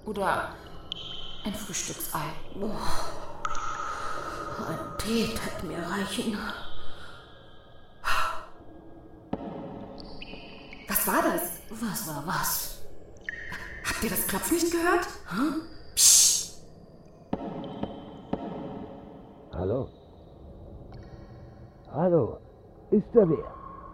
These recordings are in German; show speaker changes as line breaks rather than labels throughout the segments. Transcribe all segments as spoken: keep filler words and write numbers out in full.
Oder ein Frühstücksei.
Oh. Ein Tee wird mir reichen.
Was war das?
Was war was?
Habt ihr das Klopfen nicht gehört?
Hm?
Psst.
Hallo? Hallo? Ist da wer?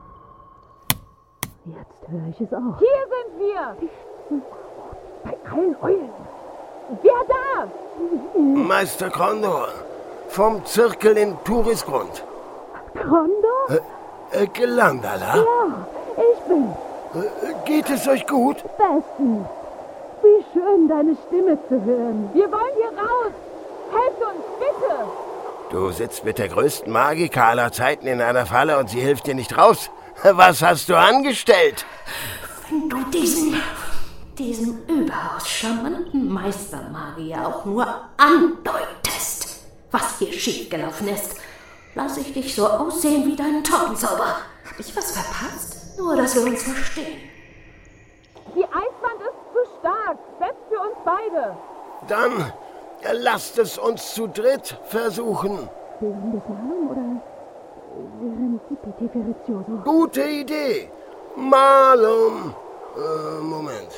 Jetzt höre ich es auch.
Hier sind wir! Bei allen Eulen. Wer da?
Meister Krondor. Vom Zirkel in Turisgrund.
Krondor?
Äh, äh, Glandala?
Ja, ich bin's.
Äh, geht es euch gut?
Bestens. Wie schön, deine Stimme zu hören. Wir wollen hier raus. Helft uns, bitte.
Du sitzt mit der größten Magika aller Zeiten in einer Falle und sie hilft dir nicht raus. Was hast du angestellt?
Wenn du diesen, diesen überaus charmanten Meistermagier auch nur andeutest, was hier schiefgelaufen ist, lass ich dich so aussehen wie deinen Taubenzauber.
Hab ich was verpasst?
Nur, dass wir uns verstehen.
Die Eiswand ist zu stark. Selbst für uns beide.
Dann lasst es uns zu dritt versuchen.
Während des Malum oder während Tipiti Ferrizioso?
Gute Idee. Malum. Äh, Moment.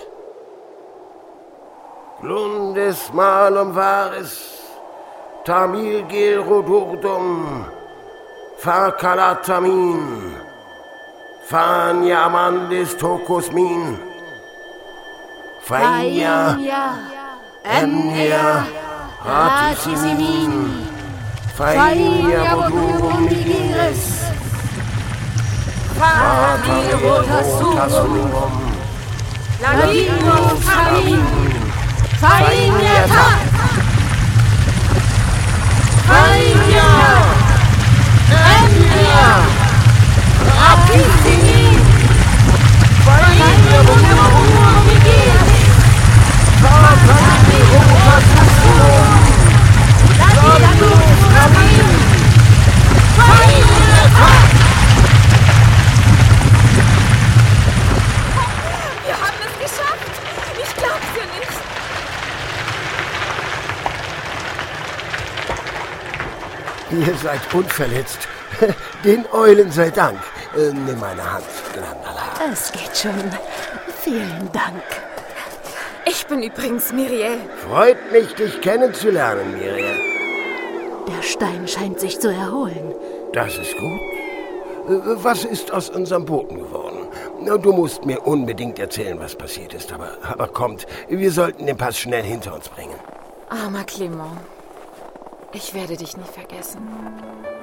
Glundes malum varis. Tamil gel rodurdum. Farkalatamin. Fania amandis tokosmin. Fainia. Enya. Ratisimin. Fainia rodurum migiris. Fata rotasurum.
Laginum famin.
Fainia ta.
Fainia. Enya. Ratisimin. Fainia rodurum migiris. Fata rotasurum. Laginum famin. Fainia ta.
Wir haben es geschafft. Ich glaub's dir nicht.
Ihr seid unverletzt. Den Eulen sei Dank. Äh, nimm meine Hand, Glandala.
Es geht schon. Vielen Dank.
Ich bin übrigens Miriel.
Freut mich, dich kennenzulernen, Miriel.
Der Stein scheint sich zu erholen.
Das ist gut. Äh, Was ist aus unserem Boten geworden? Na, Du musst mir unbedingt erzählen, was passiert ist. Aber, aber kommt, wir sollten den Pass schnell hinter uns bringen.
Armer Clement. Ich werde dich nie vergessen.